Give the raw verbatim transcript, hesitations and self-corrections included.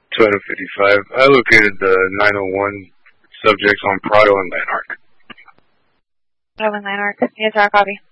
two fifty-five. I located the nine oh one subjects on Prado and Lanark. Prado and Lanark. Yes, sir, copy.